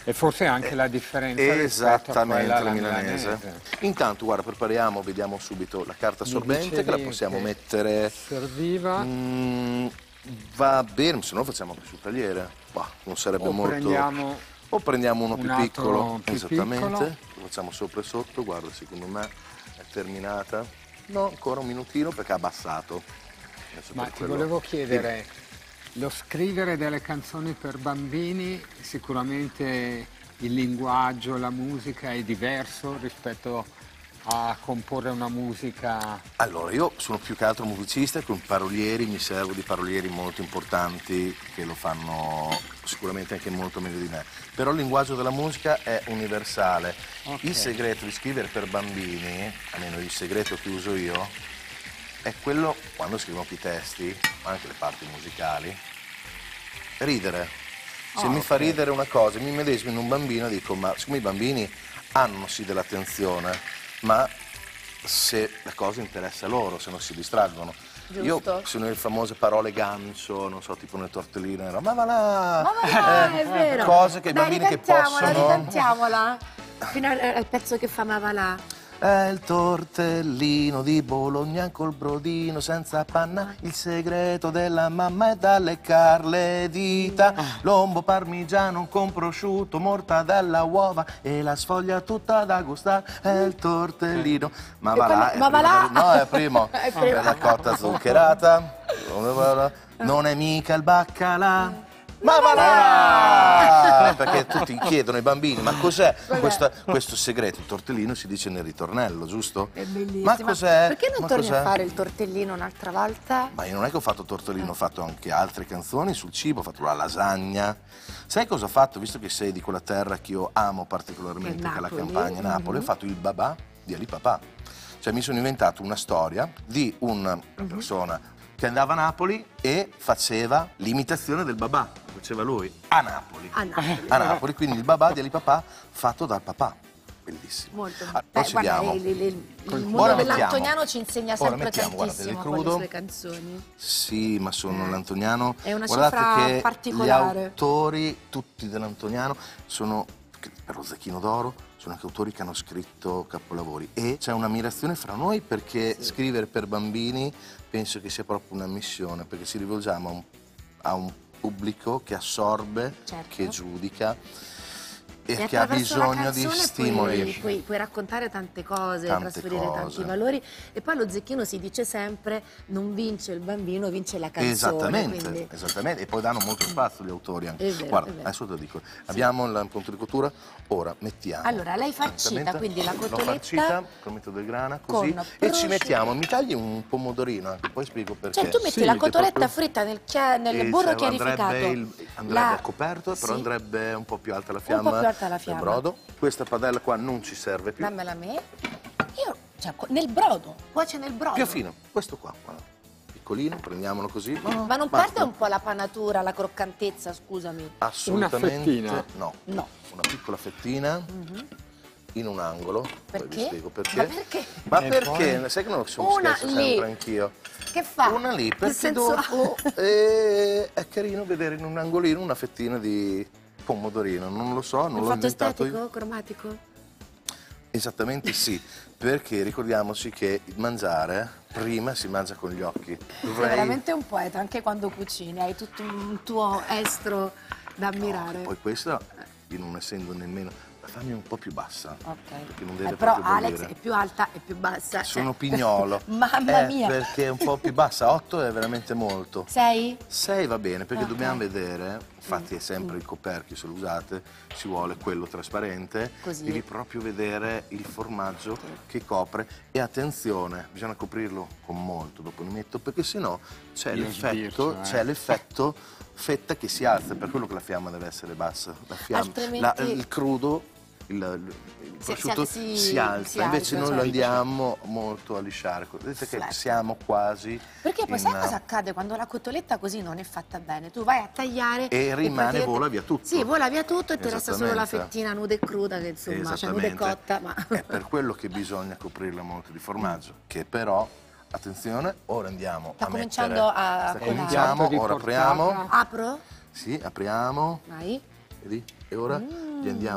E forse anche la differenza rispetto a quella alla milanese. Intanto, guarda, prepariamo, vediamo subito la carta assorbente che la possiamo mettere. Serviva. Va bene, se no facciamo anche sul tagliere. Bah, non sarebbe molto. O prendiamo uno più piccolo, esattamente. Lo facciamo sopra e sotto, guarda, secondo me è terminata. No, ancora un minutino perché ha abbassato. Ma ti volevo chiedere, lo scrivere delle canzoni per bambini, sicuramente il linguaggio, la musica è diverso rispetto a comporre una musica? Allora, io sono più che altro musicista, con parolieri mi servo di parolieri molto importanti che lo fanno sicuramente anche molto meglio di me. Però il linguaggio della musica è universale. Il segreto di scrivere per bambini, almeno il segreto che uso io, è quello, quando scrivo i testi, ma anche le parti musicali, ridere. Se mi fa ridere una cosa, mi medesimo in un bambino e dico, ma siccome i bambini hanno sì dell'attenzione, ma se la cosa interessa loro, se non si distraggono. Giusto. Io sono le famose parole gancio, non so, tipo nel tortellino, ma va là! Ma va là, è vero! Cose che i bambini che possono... Ricantiamola, fino al pezzo che fa ma va là. È il tortellino di Bologna col brodino senza panna, il segreto della mamma è da leccare le dita, lombo parmigiano con prosciutto, mortadella, uova e la sfoglia tutta da gustare, è il tortellino. Ma va là, ma va là? No, è primo. Per la cotta zuccherata, non è mica il baccalà. Ma va là! Perché tutti chiedono ai bambini, ma cos'è questo segreto? Il tortellino si dice nel ritornello, giusto? È bellissimo. Ma cos'è? Perché non torni a fare il tortellino un'altra volta? Ma io non è che ho fatto tortellino, ho fatto anche altre canzoni sul cibo, ho fatto la lasagna. Sai cosa ho fatto? Visto che sei di quella terra che io amo particolarmente, che è la Campania, Napoli, ho fatto il babà di Ali Papà. Cioè mi sono inventato una storia di una persona che andava a Napoli e faceva l'imitazione del babà, faceva lui, a Napoli. A Napoli, quindi il babà di Ali Papà fatto dal papà. Bellissimo. Molto. Guarda, il mondo dell'antoniano ci insegna sempre tantissimo con le sue canzoni. Sì, ma sono l'antoniano. È una guardate cifra che particolare. Gli autori, tutti dell'antoniano, sono, per lo Zecchino d'Oro, sono anche autori che hanno scritto capolavori. E c'è un'ammirazione fra noi perché scrivere per bambini penso che sia proprio una missione, perché ci rivolgiamo a un pubblico che assorbe, che giudica e che ha bisogno di stimoli. Puoi raccontare tante cose, trasferire tanti valori e poi lo Zecchino si dice sempre non vince il bambino, vince la canzone. Esattamente, e poi danno molto spazio gli autori anche. Guarda, adesso te lo dico, abbiamo il punto di cottura, ora mettiamo. Allora, lei farcita, quindi la cotoletta. L'ho farcita, con metto del grana, così, e ci mettiamo, mi tagli un pomodorino, anche, poi spiego perché. Cioè tu metti la cotoletta fritta nel burro chiarificato. Andrebbe coperto, però andrebbe un po' più alta la fiamma. Il brodo. Questa padella qua non ci serve più. Dammela a me. Io, cioè, nel brodo, cuoce nel brodo. Più fino, questo qua, piccolino, prendiamolo così. Ma non perde un po' la panatura, la croccantezza, scusami? Assolutamente. Una fettina? No. Una piccola fettina in un angolo. Perché? Poi vi spiego perché. Ma perché? Ma perché? Sai che non sono scherzo sempre anch'io. Che fa? Una lì, perché dopo è carino vedere in un angolino una fettina di pomodorino, non lo so, non l'ho inventato io. Estetico, cromatico? Esattamente sì, perché ricordiamoci che il mangiare prima si mangia con gli occhi. Sei veramente un poeta, anche quando cucini, hai tutto un tuo estro da ammirare. Poi questa, io non essendo nemmeno... Fammi un po' più bassa. Perché non deve però proprio Alex è più alta e più bassa. Sono pignolo. Mamma mia. Perché è un po' più bassa. 8 è veramente molto. 6? 6 va bene, perché dobbiamo vedere, infatti è sempre il coperchio, se lo usate, ci vuole quello trasparente. Così. Devi proprio vedere il formaggio che copre. E attenzione, bisogna coprirlo con molto, dopo ne metto, perché sennò c'è l'effetto fetta che si alza, per quello che la fiamma deve essere bassa. La fiamma, il crudo, il prosciutto si alza, invece noi lo andiamo molto a lisciare. Vedete che siamo quasi. Perché poi sai cosa accade quando la cotoletta così non è fatta bene? Tu vai a tagliare e rimane, vola via tutto. Sì, vola via tutto e ti resta solo la fettina nuda e cruda, che insomma, cioè nuda e cotta. Ma... È per quello che bisogna coprirla molto di formaggio, che però. Attenzione, ora andiamo a cominciando mettere... a Cominciamo, ora apriamo. Apro? Sì, apriamo. Vai. Vedi? E ora gli andiamo